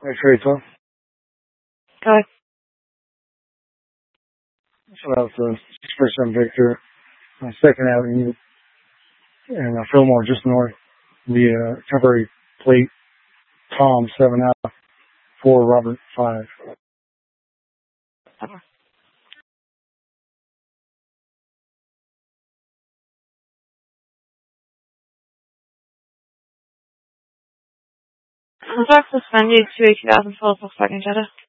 X-ray 12. Go ahead. So that was 6% Victor, 2nd Avenue, and Fillmore just north. The temporary plate, Tom 7 out, 4 Robert 5. Okay. Contract suspended to 2012 for second Jetta.